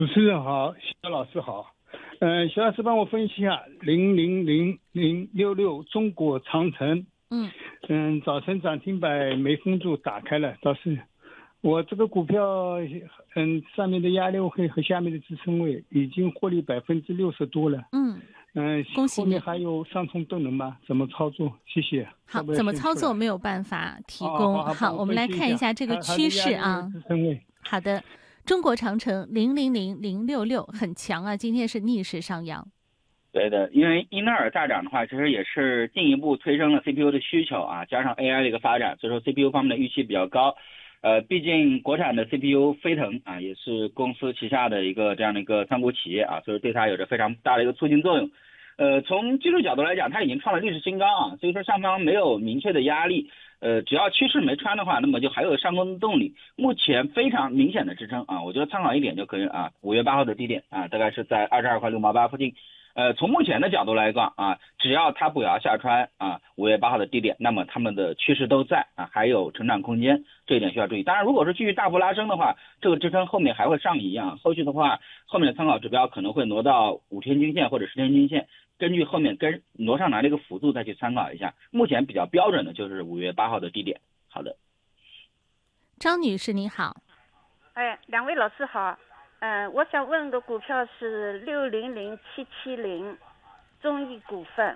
主持人好，肖老师好。肖老师帮我分析一下000066中国长城。早晨涨停板没封住，打开了，倒是我这个股票，上面的压力位和下面的支撑位已经获利60%多了。 恭喜你。 后面还有上冲动能吗？怎么操作？谢谢。 好，怎么操作没有办法提供。好，我们来看一下这个趋势啊。好的，中国长城000066很强啊，今天是逆势上扬。 对的，因为英特尔大涨的话，其实也是进一步推升了 CPU 的需求啊，加上 AI 的一个发展，所以说 CPU 方面的预期比较高。毕竟国产的 CPU 飞腾啊，也是公司旗下的一个这样的一个参股企业啊，所以对它有着非常大的一个促进作用。从技术角度来讲，它已经创了历史新高啊，所以说上方没有明确的压力。只要趋势没穿的话，那么就还有上攻的动力。目前非常明显的支撑啊，我觉得参考一点就可以啊，5月8号的低点啊，大概是在22块6毛8附近。从目前的角度来讲啊，只要它不要下穿啊5月8号的低点，那么他们的趋势都在啊，还有成长空间，这一点需要注意。当然，如果是继续大幅拉升的话，这个支撑后面还会上移啊，后续的话，后面的参考指标可能会挪到5天均线或者10天均线，根据后面跟挪上来的一个幅度再去参考一下。目前比较标准的就是5月8号的低点。好的， 张女士你好。 两位老师好。我想问个股票是600770中义股份。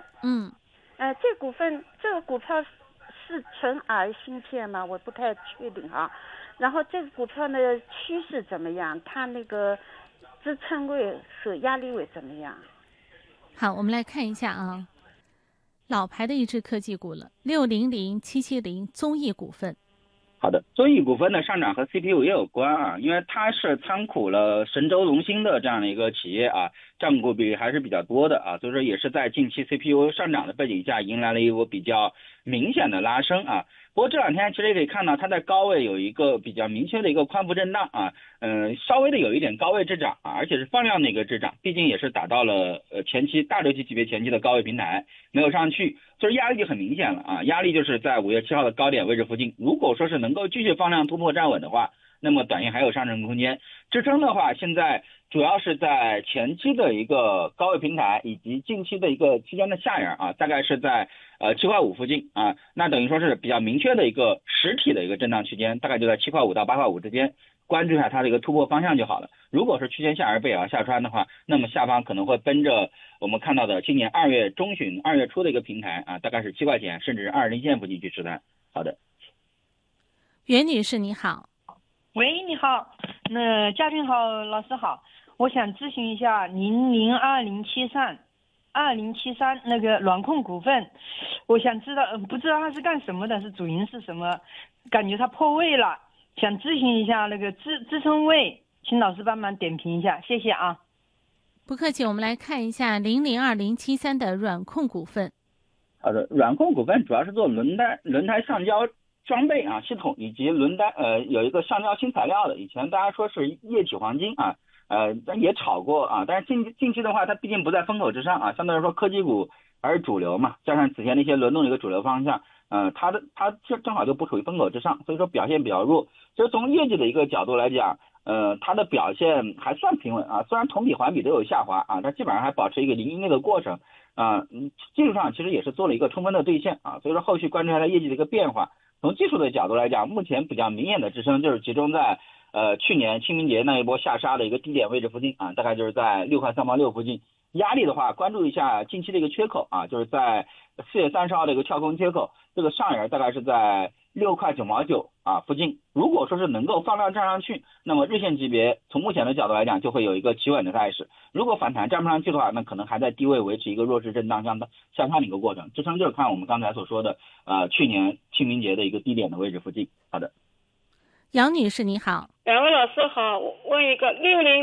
这个股票是纯 R 芯片吗？我不太确定哈。然后这个股票的趋势怎么样？它那个支撑位和压力位怎么样？ 好，我们来看一下啊，老牌的一只科技股了，600770中义股份。 好的，中义股份的上涨和 CPU 也有关啊，因为它是参股了神州龙芯的这样的一个企业啊，占股比例还是比较多的啊，所以说也是在近期 CPU 上涨的背景下迎来了一波比较明显的拉升啊。不过这两天其实也可以看到它在高位有一个比较明确的一个宽幅震荡啊，稍微的有一点高位滞涨啊，而且是放量的一个滞涨，毕竟也是达到了前期大周期级别前期的高位平台没有上去，所以压力就很明显了啊，压力就是在5月7号的高点位置附近，如果说是能够继续放量突破站稳的话，那么短线还有上升空间。支撑的话，现在主要是在前期的一个高位平台以及近期的一个区间的下沿啊，大概是在7块5附近啊，那等于说是比较明确的一个实体的一个震荡区间，大概就在7块5到8块5之间，关注一下它的一个突破方向就好了。如果是区间下沿被下穿的话，那么下方可能会奔着我们看到的今年2月中旬2月初的一个平台啊，大概是7块钱甚至20线附近去试探。好的， 袁女士你好。 喂，你好，那嘉宾好，老师好，我想咨询一下002073那个软控股份，我想知道，不知道它是干什么的，是主营是什么？感觉它破位了，想咨询一下那个支撑位，请老师帮忙点评一下，谢谢啊。 不客气，我们来看一下002073的软控股份。 好的，软控股份主要是做轮胎橡胶装备啊系统以及轮胎有一个橡胶新材料的，以前大家说是液体黄金啊，但也炒过啊，但是近期的话它毕竟不在风口之上啊，相对来说科技股还是主流嘛，加上此前的一些轮动的一个主流方向，它正好就不处于风口之上，所以说表现比较弱。其实从业绩的一个角度来讲，它的表现还算平稳啊，虽然同比环比都有下滑啊，但基本上还保持一个零盈利的过程啊，技术上其实也是做了一个充分的兑现啊，所以说后续关注一下它业绩的一个变化。从技术的角度来讲，目前比较明显的支撑就是集中在去年清明节那一波下杀的一个低点位置附近啊，大概就是在6块3毛6附近。压力的话，关注一下近期的一个缺口啊，就是在4月30号的一个跳空缺口，这个上沿大概是在6块9毛9啊附近。如果说是能够放量站上去，那么日线级别从目前的角度来讲就会有一个企稳的态势。如果反弹站不上去的话，那可能还在低位维持一个弱势震荡向上的一个过程。支撑就是看我们刚才所说的去年清明节的一个低点的位置附近。好的， 杨女士你好。 两位老师好，问一个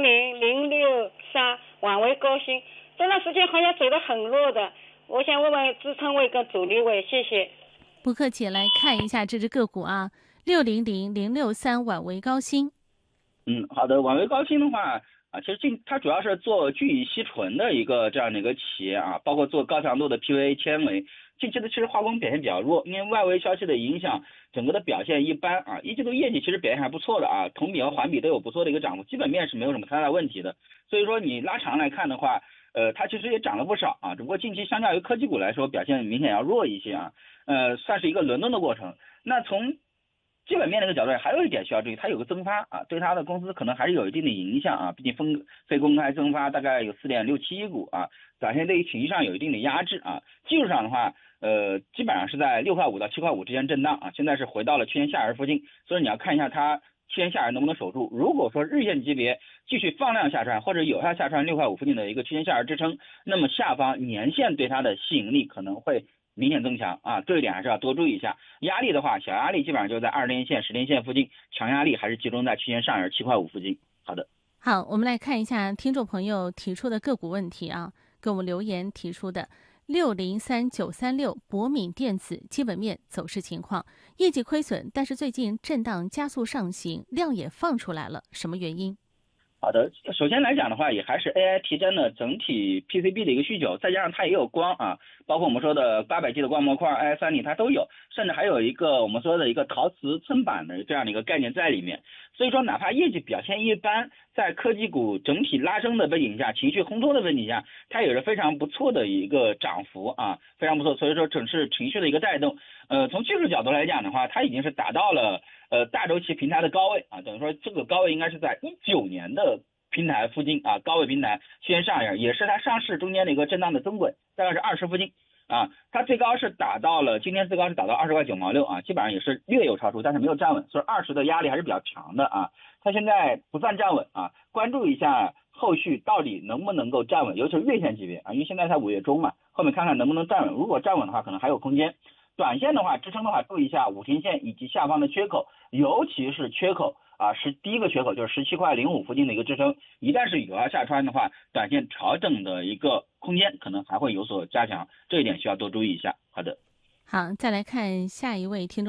600063挽维高新，这段时间好像走得很弱的，我想问问支撑位跟阻力位，谢谢。 不客气，来看一下这只个股啊，600063挽维高新。 好的，挽维高新的话， 啊，其实它主要是做聚乙烯醇的一个这样的一个企业啊，包括做高强度的 PVA 纤维。近期的其实化工表现比较弱，因为外围消息的影响，整个的表现一般啊。一季度业绩其实表现还不错的啊，同比和环比都有不错的一个涨幅，基本面是没有什么太大问题的。所以说你拉长来看的话，它其实也涨了不少啊，只不过近期相较于科技股来说，表现明显要弱一些啊。算是一个轮动的过程。那从基本面的一个角度，还有一点需要注意，它有个增发啊，对它的公司可能还是有一定的影响啊。毕竟非公开增发大概有4.67亿股啊，短线对于情绪上有一定的压制啊。技术上的话，基本上是在6.5到7.5之间震荡啊，现在是回到了区间下沿附近，所以你要看一下它区间下沿能不能守住。如果说日线级别继续放量下穿，或者有效下穿6.5附近的一个区间下沿支撑，那么下方年线对它的吸引力可能会明显增强啊，这一点还是要多注意一下。压力的话，小压力基本上就在20天线、10天线附近，强压力还是集中在区间上沿7.5附近。好的， 好，我们来看一下听众朋友提出的个股问题啊，给我们留言提出的603936博敏电子基本面走势情况，业绩亏损，但是最近震荡加速上行，量也放出来了，什么原因？ 好的，首先来讲的话，也还是 AI 提振的整体 PCB 的一个需求，再加上它也有光啊，包括我们说的800G 的光模块 AI30它都有，甚至还有一个我们说的一个陶瓷砧板的这样的一个概念在里面。所以说哪怕业绩表现一般，在科技股整体拉升的背景下，情绪烘托的背景下，它有着非常不错的一个涨幅啊，非常不错。所以说整是情绪的一个带动。从技术角度来讲的话，它已经是达到了大周期平台的高位啊，等于说这个高位应该是在19年的平台附近啊，高位平台区间上沿，也是它上市中间的一个震荡的增轨，大概是20附近啊。它最高是打到了今天最高是打到20.9毛6啊，基本上也是略有超出，但是没有站稳，所以20的压力还是比较强的啊。它现在不算站稳啊，关注一下后续到底能不能够站稳，尤其是月线级别啊，因为现在才5月中嘛，后面看看能不能站稳，如果站稳的话，可能还有空间。短线的话，支撑的话，注意一下5天线以及下方的缺口，尤其是缺口啊，第一个缺口就是17.05附近的一个支撑，一旦是有效下穿的话，短线调整的一个空间可能还会有所加强，这一点需要多注意一下。好的， 好，再来看下一位听众。